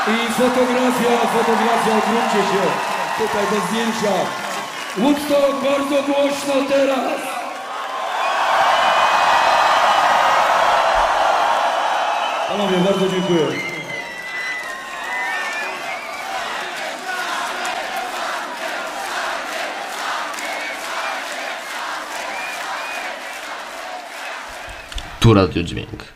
I fotografia, odwróćcie się. Tutaj do zdjęcia. Woodstock, bardzo głośno teraz. Panowie, bardzo dziękuję. Tu Radio Dźwięk.